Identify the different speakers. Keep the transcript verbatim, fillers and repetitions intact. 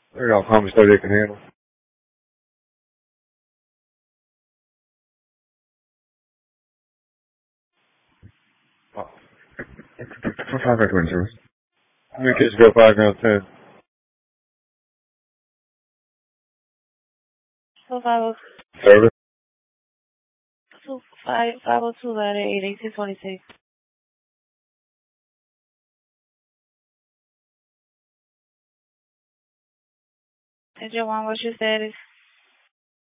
Speaker 1: They got somebody so they can handle. Oh, for five back winter. How many kids go five round ten?
Speaker 2: Two five oh
Speaker 1: Service?
Speaker 2: two five five oh two letter eight eighteen twenty six. And Joanne, what's your status?